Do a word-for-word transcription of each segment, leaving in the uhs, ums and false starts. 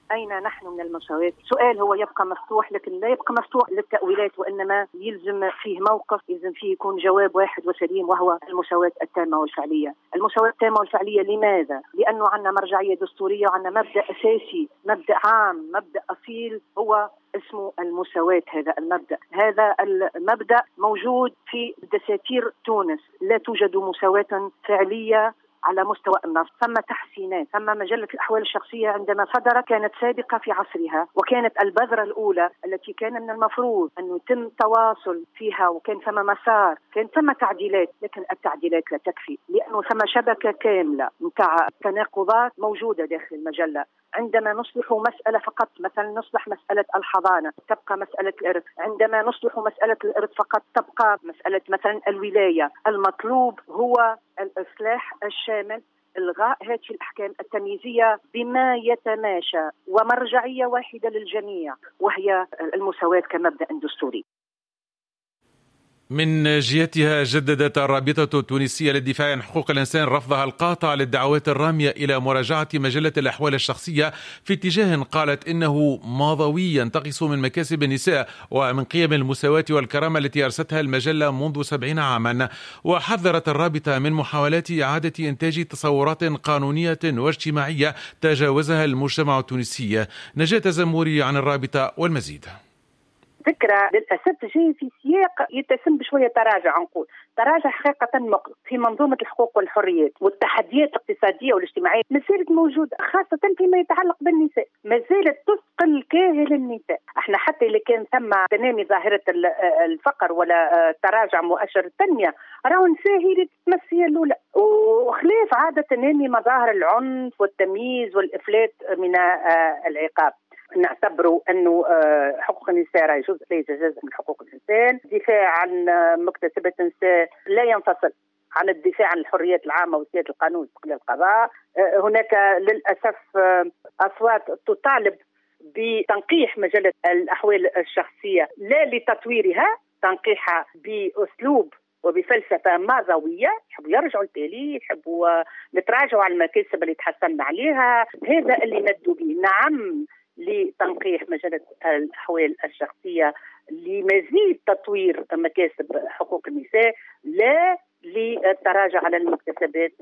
أين نحن من المساواة؟ سؤال هو يبقى مفتوح، لكن لا يبقى مفتوح للتأويلات، وإنما يلزم فيه موقف، يلزم فيه يكون جواب واحد وسليم، وهو المساواة التامة والفعلية. المساواة التامة والفعلية لماذا؟ لأنه عندنا مرجعية دستورية وعندنا مبدأ أساسي، مبدأ عام، مبدأ أصيل، هو اسمه المساواة. هذا المبدأ هذا المبدأ موجود في دساتير تونس. لا توجد مساواة فعلية على مستوى النص. ثم تحسينات، ثم مجلة الأحوال الشخصية عندما صدرت كانت سابقة في عصرها، وكانت البذرة الأولى التي كان من المفروض أن يتم تواصل فيها، وكان ثم مسار، كان ثم تعديلات، لكن التعديلات لا تكفي، لأنه ثم شبكة كاملة متاع تناقضات موجودة داخل المجلة. عندما نصلح مسألة فقط، مثلا نصلح مسألة الحضانة، تبقى مسألة الإرث. عندما نصلح مسألة الإرث فقط، تبقى مسألة مثلا الولاية. المطلوب هو الإصلاح الشامل، إلغاء هذه الأحكام التمييزية بما يتماشى، ومرجعية واحدة للجميع، وهي المساواة كمبدأ دستوري. من جهتها جددت الرابطة التونسية للدفاع عن حقوق الإنسان رفضها القاطع للدعوات الرامية إلى مراجعة مجلة الأحوال الشخصية في اتجاه قالت إنه ماضوي ينتقص من مكاسب النساء ومن قيم المساواة والكرامة التي أرستها المجلة منذ سبعين عاما. وحذرت الرابطة من محاولات إعادة إنتاج تصورات قانونية واجتماعية تجاوزها المجتمع التونسي. نجاة زموري عن الرابطة والمزيد. فكرة للأسف جاي في سياق يتسم بشوية تراجع، نقول تراجع حقيقة مقلق في منظومة الحقوق والحريات، والتحديات الاقتصادية والاجتماعية ما زالت موجودة، خاصة فيما يتعلق بالنساء، ما زالت تثقل كاهل النساء. احنا حتى اللي كان ثم تنامي ظاهرة الفقر ولا تراجع مؤشر التنمية، راهو النساء هي اللي تتمثل الأولى، وخلاف عادة تنامي مظاهر العنف والتمييز والإفلات من العقاب. نعتبروا أنه حقوق النساء راه جزء لا يتجزأ من حقوق الإنسان. الدفاع عن مكتسبات النساء لا ينفصل عن الدفاع عن الحريات العامة وسيادة القانون واستقلال القضاء. هناك للأسف أصوات تطالب بتنقيح مجلة الأحوال الشخصية، لا لتطويرها، تنقيحها بأسلوب وبفلسفة ماضوية، يحبوا يرجعوا التالي، يحبوا نتراجعوا على المكاسب اللي تحصلنا عليها. هذا اللي ندوا به. نعم لتنقيح مجلة الأحوال الشخصية لمزيد تطوير مكاسب حقوق النساء، لا للتراجع على المكتسبات.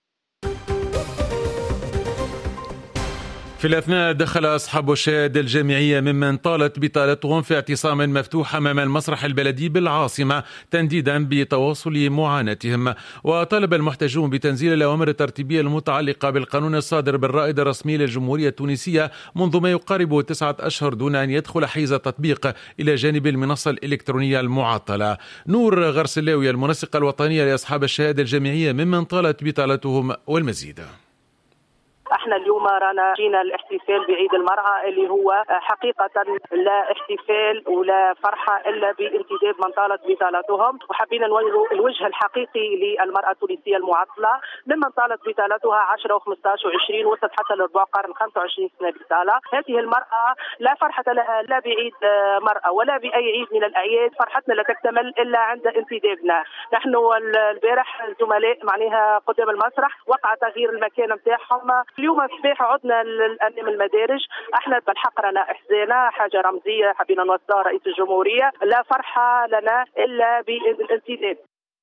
في الأثناء دخل أصحاب الشهادة الجامعية ممن طالت بطالتهم في اعتصام مفتوح أمام المسرح البلدي بالعاصمة تنديدا بتواصل معاناتهم. وطالب المحتجون بتنزيل الأوامر الترتيبية المتعلقة بالقانون الصادر بالرائد الرسمي للجمهورية التونسية منذ ما يقارب تسعة أشهر دون أن يدخل حيز التطبيق إلى جانب المنصة الإلكترونية المعطلة. نور غرسلاوي المنسقة الوطنية لأصحاب الشهادة الجامعية ممن طالت بطالتهم والمزيد. احنا اليوم رانا جينا الاحتفال بعيد المرأة اللي هو حقيقة لا احتفال ولا فرحة الا بانتداب من طالت بطالتهم، وحبينا نوروا الوجه الحقيقي للمرأة التونسية المعطلة ممن طالت بطالتها عشرة وخمسطاش وعشرين وصلت حتى لربع قرن خمسة وعشرين سنة بطالة. هذه المرأة لا فرحة لها لا بعيد مرأة ولا بأي عيد من الأعياد، فرحتنا لا تكتمل إلا عند انتدابنا. نحن البارح الزملاء معناها قدام المسرح وقع تغيير المكان نتاعهم. اليوم الصباح عدنا للأمام المدارج، احنا بالحق رانا احزانة، حاجة رمزية حبينا نوصلها رئيس الجمهورية، لا فرحة لنا إلا بالانتداب.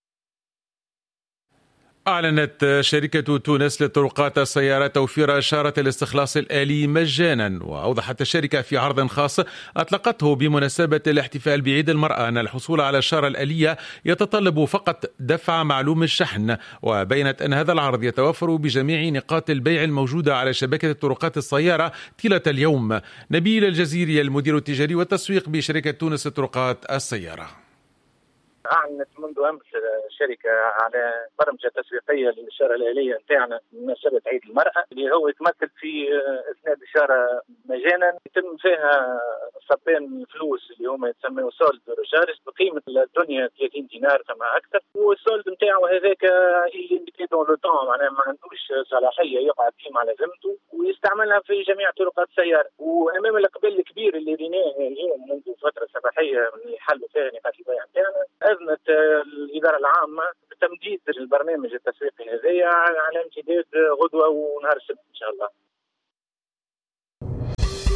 أعلنت شركة تونس للطرقات السيارة توفير إشارة الاستخلاص الآلي مجانا. وأوضحت الشركة في عرض خاص أطلقته بمناسبة الاحتفال بعيد المرأة أن الحصول على الإشارة الآلية يتطلب فقط دفع معلوم الشحن. وبينت أن هذا العرض يتوفر بجميع نقاط البيع الموجودة على شبكة الطرقات السيارة طيلة اليوم. نبيل الجزيري المدير التجاري والتسويق بشركة تونس للطرقات السيارة. أعلنت منذ أمس الشركة على برمجة تسويقية للإشارة الآلية نتاعنا بمناسبة عيد المرأة، اللي هو يتمثل في إسناد إشارة مجانا يتم فيها صبين فلوس اللي هما يتسموا سولد روشارج بقيمة الدنيا ثلاثين دينار فما أكثر. والسولد نتاعو هذاك اللي دون لو طون، معناها ما عندوش صلاحية يقعد فيما على ذمته، ويستعملها في جميع طرقات السيارة. وأمام الإقبال الكبير اللي ريناه اليوم منذ فترة صباحية من يحل فيها نقاط البيع نتاعنا، أذنت الإدارة العامة بتمديد البرنامج التسويقي هذايا على امتداد غدوة ونهار السبت إن شاء الله.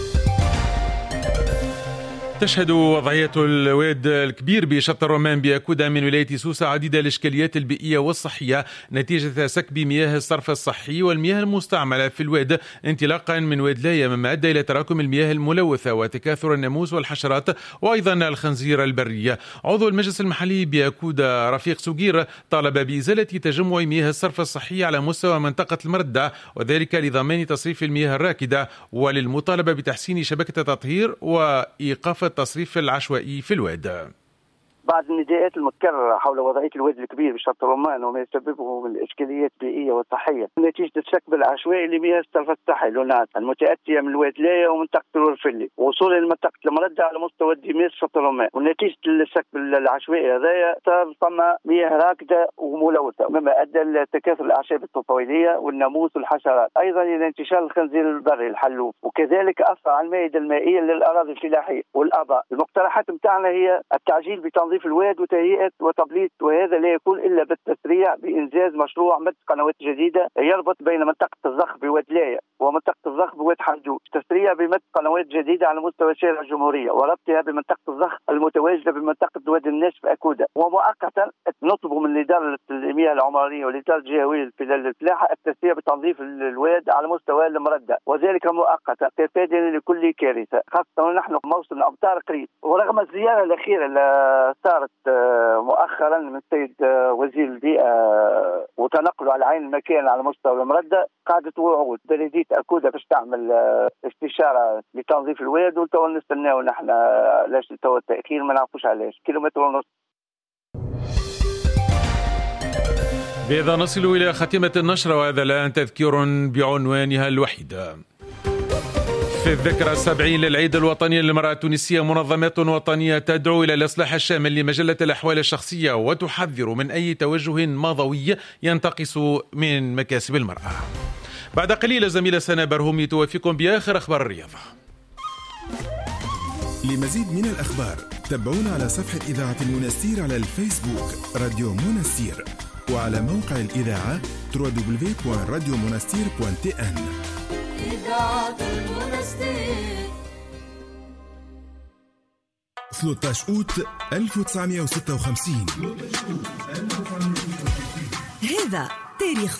تشهد وضعية الواد الكبير بشط الرمان بأكودا من ولاية سوسة عديد الإشكاليات البيئية والصحية نتيجة سكب مياه الصرف الصحي والمياه المستعملة في الواد انطلاقا من واد لايا، مما أدى إلى تراكم المياه الملوثة وتكاثر الناموس والحشرات وأيضا الخنزير البرية. عضو المجلس المحلي بأكودا رفيق سوغير طالب بإزالة تجمع مياه الصرف الصحي على مستوى منطقة المردة، وذلك لضمان تصريف المياه الراكدة وللمطالبة بتحسين شبكة التطهير وإيقاف التصريف العشوائي في الواد. بعد النداءات المتكررة حول وضعية الواد الكبير بشط الرمان وما يسببه من الإشكاليات البيئية والصحية نتيجة السكب العشوائي لمياه الصرف الصحي لونات المتأتية من الواد لايا ومنطقة الورفلي وصولا لمنطقة المردة على مستوى الديميس شط الرمان، ونتيجة السكب العشوائي هذايا صار ثم مياه راكدة وملوثة مما أدى لتكاثر الأعشاب الطفيلية والناموس والحشرات، أيضا إلى انتشار الخنزير البري الحلوف، وكذلك أثر على المائدة المائية للأراضي الفلاحية والآباء. المقترحات متاعنا هي التعجيل بتنظيف الواد وتهيئة وتبليط، وهذا لا يكون إلا بالتسريع بإنجاز مشروع مد قنوات جديدة يربط بين منطقة الزخ بواد لايا ومنطقة الزخ بواد حمدوش، تسريع بمد قنوات جديدة على مستوى شارع الجمهورية وربطها بمنطقة الزخ المتواجدة بمنطقة واد الناشف أكودا. ومؤقتا نطلب من إدارة المياه العمرانية والإدارة الجهوية للفلاحة التسريع بتنظيف الواد على مستوى المردة، وذلك مؤقتا تفاديا لكل كارثة، خاصة ونحن موسم الأمطار قريب. ورغم الزيارة الأخيرة صارت مؤخرا من السيد وزير البيئة وتنقله على عين المكان على مستوى المردة، قاعدة وعود بلدية أكودا باش تعمل استشارة لتنظيف الواد، وتو نستناو نحن لاش تو التأخير ما نعرفوش علاش كيلومتر ونص. بهذا نصل إلى خاتمة النشرة، وهذا الآن تذكير بعنوانها الوحيد. في الذكرى السبعين للعيد الوطني للمرأة التونسية منظمات وطنية تدعو إلى الإصلاح الشامل لمجلة الأحوال الشخصية وتحذر من أي توجه ماضوي ينتقص من مكاسب المرأة. بعد قليل زميلة سنة برهومي توافيكم بآخر أخبار الرياضة. لمزيد من الأخبار تابعونا على صفحة إذاعة المنستير على الفيسبوك راديو منستير، وعلى موقع الإذاعة دبليو دبليو دبليو دوت راديو منستير دوت تي إن. إذاعة المنستير ثلاثة عشر أوت ألف وتسعمائة وستة وخمسين. هذا تاريخ